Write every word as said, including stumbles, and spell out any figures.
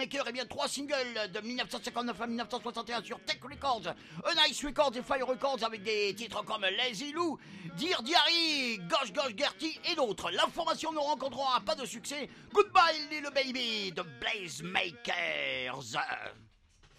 Maker, et bien trois singles de mille neuf cent cinquante-neuf à mille neuf cent soixante et un sur Tech Records, A Nice Records et Fire Records avec des titres comme Lazy Lou, Dear Diary, Gosh Gosh Gertie et d'autres. L'information ne rencontrera pas de succès. Goodbye Little Baby de Blaze Makers.